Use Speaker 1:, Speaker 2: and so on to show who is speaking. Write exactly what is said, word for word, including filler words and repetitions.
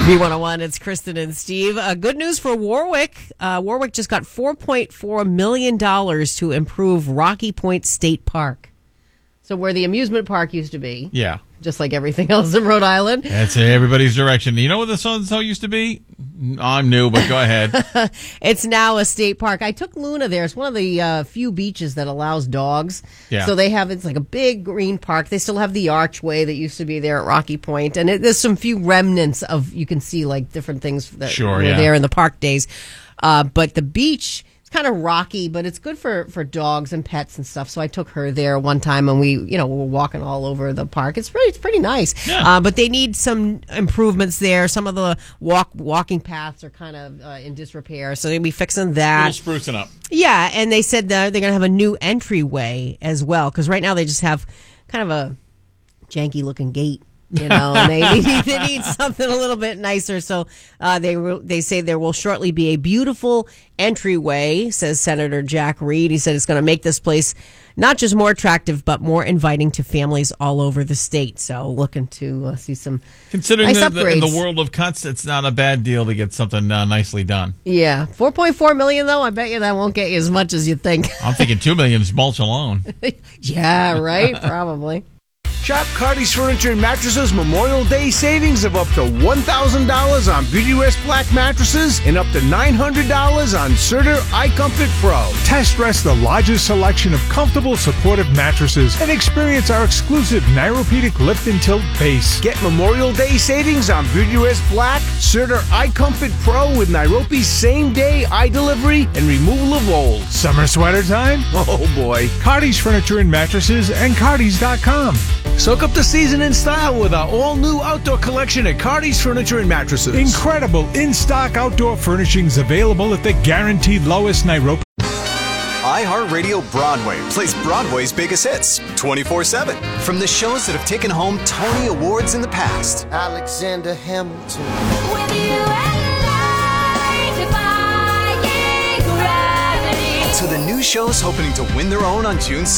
Speaker 1: B one oh one, it's Kristen and Steve. Uh, good news for Warwick. Uh, Warwick just got four point four million dollars to improve Rocky Point State Park. So where the amusement park used to be.
Speaker 2: Yeah.
Speaker 1: Just like everything else in Rhode Island.
Speaker 2: That's everybody's direction. You know what the so-and-so used to be? I'm new, but go ahead.
Speaker 1: It's now a state park. I took Luna there. It's one of the uh, few beaches that allows dogs.
Speaker 2: Yeah.
Speaker 1: So they have, it's like a big green park. They still have the archway that used to be there at Rocky Point. And it, there's some few remnants of, you can see like different things that
Speaker 2: Sure,
Speaker 1: were
Speaker 2: yeah.
Speaker 1: there in the park days. Uh, but the beach, it's kind of rocky, but it's good for, for dogs and pets and stuff. So I took her there one time, and we, you know, we were walking all over the park. It's pretty, it's pretty nice.
Speaker 2: Yeah.
Speaker 1: Uh, but they need some improvements there. Some of the walk walking paths are kind of uh, in disrepair, so they'll be fixing that.
Speaker 2: Little sprucing up.
Speaker 1: Yeah, and they said that they're going to have a new entryway as well, because right now they just have kind of a janky looking gate. You know, and they need, they need something a little bit nicer. So uh, they they say there will shortly be a beautiful entryway, says Senator Jack Reed. He said it's going to make this place not just more attractive, but more inviting to families all over the state. So looking to uh, see some
Speaker 2: Considering
Speaker 1: nice
Speaker 2: the, the, in
Speaker 1: upgrades.
Speaker 2: the world of cuts, it's not a bad deal to get something uh, nicely done.
Speaker 1: Yeah, four point four million though. I bet you that won't get you as much as you think.
Speaker 2: I'm thinking two million is mulch alone.
Speaker 1: Yeah, right. Probably.
Speaker 3: Shop Cardi's Furniture and Mattresses Memorial Day savings of up to one thousand dollars on Beautyrest Black mattresses and up to nine hundred dollars on Serta iComfort Pro.
Speaker 4: Test rest the largest selection of comfortable, supportive mattresses and experience our exclusive Neuropedic lift and tilt base.
Speaker 3: Get Memorial Day savings on Beautyrest Black, Serta iComfort Pro with Nairobi's same-day eye delivery and removal of old.
Speaker 4: Summer sweater time?
Speaker 3: Oh boy.
Speaker 4: Cardi's Furniture and Mattresses and Cardis dot com.
Speaker 3: Soak up the season in style with our all-new outdoor collection at Cardi's Furniture and Mattresses.
Speaker 4: Incredible in-stock outdoor furnishings available at the guaranteed lowest Nairobi.
Speaker 5: iHeartRadio Broadway plays Broadway's biggest hits twenty-four seven. From the shows that have taken home Tony Awards in the past.
Speaker 6: Alexander Hamilton.
Speaker 7: With you and I, defying gravity.
Speaker 5: To the new shows hoping to win their own on June